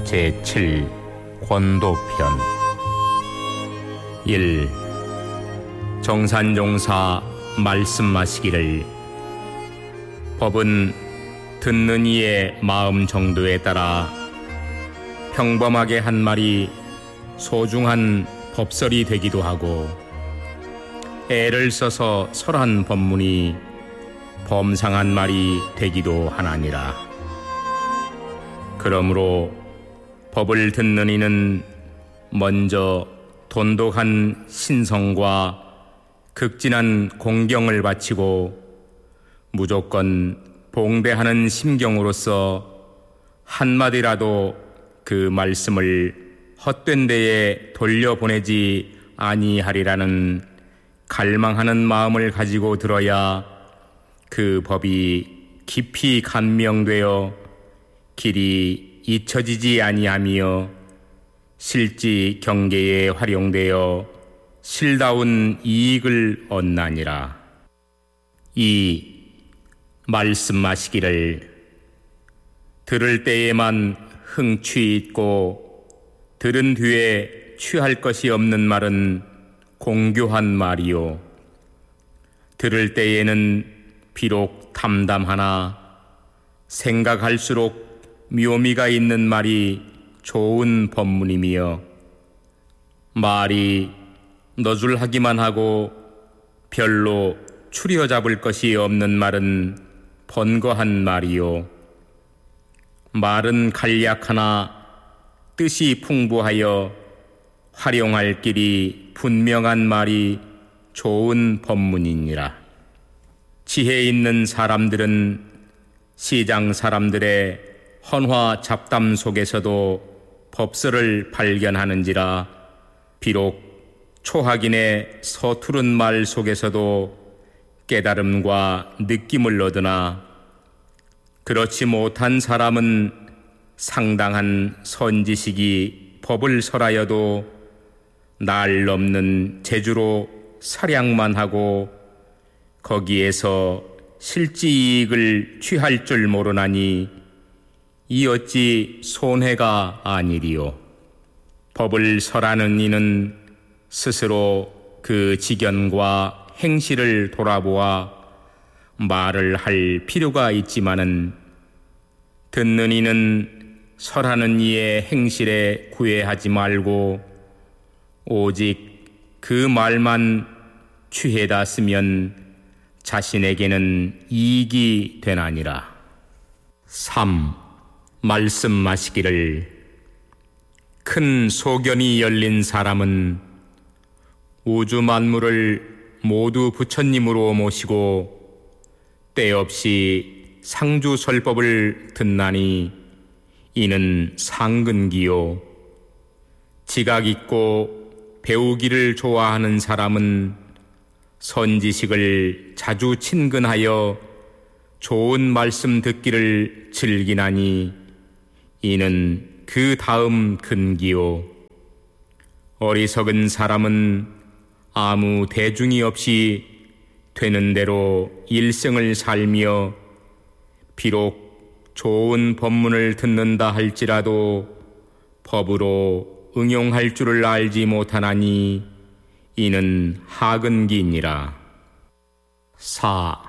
제7 권도편 1. 정산종사 말씀하시기를 법은 듣는 이의 마음 정도에 따라 평범하게 한 말이 소중한 법설이 되기도 하고 애를 써서 설한 법문이 범상한 말이 되기도 하나니라. 그러므로 법을 듣는 이는 먼저 돈독한 신성과 극진한 공경을 바치고 무조건 봉대하는 심경으로서 한마디라도 그 말씀을 헛된 데에 돌려보내지 아니하리라는 갈망하는 마음을 가지고 들어야 그 법이 깊이 감명되어 길이 잊혀지지 아니하며 실지 경계에 활용되어 실다운 이익을 얻나니라. 2. 말씀하시기를 들을 때에만 흥취 있고 들은 뒤에 취할 것이 없는 말은 공교한 말이요, 들을 때에는 비록 담담하나 생각할수록 묘미가 있는 말이 좋은 법문이며 말이 너줄하기만 하고 별로 추려잡을 것이 없는 말은 번거한 말이요, 말은 간략하나 뜻이 풍부하여 활용할 길이 분명한 말이 좋은 법문이니라. 지혜 있는 사람들은 시장 사람들의 헌화 잡담 속에서도 법설을 발견하는지라 비록 초학인의 서투른 말 속에서도 깨달음과 느낌을 얻으나 그렇지 못한 사람은 상당한 선지식이 법을 설하여도 날 넘는 재주로 사량만 하고 거기에서 실지이익을 취할 줄 모르나니 이 어찌 손해가 아니리요. 법을 설하는 이는 스스로 그 지견과 행실을 돌아보아 말을 할 필요가 있지만은 듣는 이는 설하는 이의 행실에 구애하지 말고 오직 그 말만 취해다 쓰면 자신에게는 이익이 되나니라. 3. 말씀하시기를 큰 소견이 열린 사람은 우주 만물을 모두 부처님으로 모시고 때없이 상주설법을 듣나니 이는 상근기요, 지각 있고 배우기를 좋아하는 사람은 선지식을 자주 친근하여 좋은 말씀 듣기를 즐기나니 이는 그 다음 근기요, 어리석은 사람은 아무 대중이 없이 되는 대로 일생을 살며 비록 좋은 법문을 듣는다 할지라도 법으로 응용할 줄을 알지 못하나니 이는 하근기니라. 4.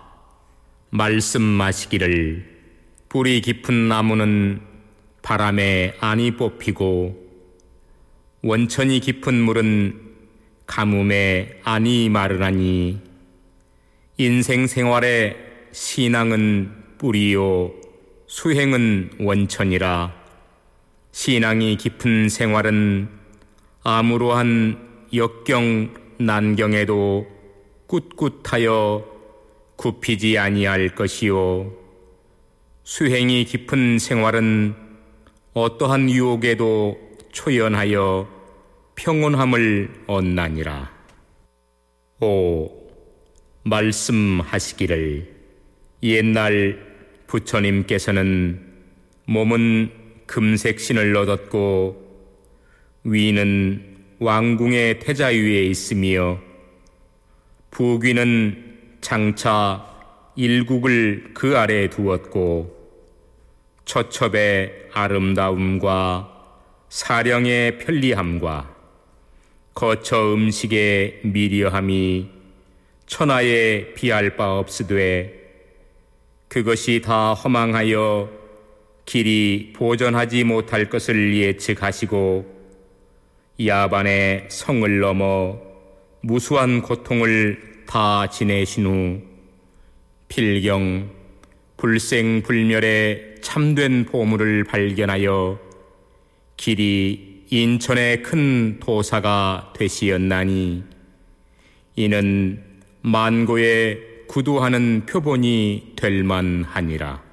말씀하시기를 뿌리 깊은 나무는 바람에 안이 뽑히고 원천이 깊은 물은 가뭄에 안이 마르나니 인생 생활의 신앙은 뿌리요 수행은 원천이라. 신앙이 깊은 생활은 아무로한 역경 난경에도 꿋꿋하여 굽히지 아니할 것이요, 수행이 깊은 생활은 어떠한 유혹에도 초연하여 평온함을 얻나니라. 5. 말씀하시기를 옛날 부처님께서는 몸은 금색신을 얻었고 위는 왕궁의 태자위에 있으며 부귀는 장차 일국을 그 아래에 두었고 처첩의 아름다움과 사령의 편리함과 거처 음식의 미려함이 천하에 비할 바 없으되 그것이 다 허망하여 길이 보전하지 못할 것을 예측하시고 야반의 성을 넘어 무수한 고통을 다 지내신 후 필경 불생불멸의 참된 보물을 발견하여 길이 인천의 큰 도사가 되시었나니 이는 만고에 구두하는 표본이 될 만하니라.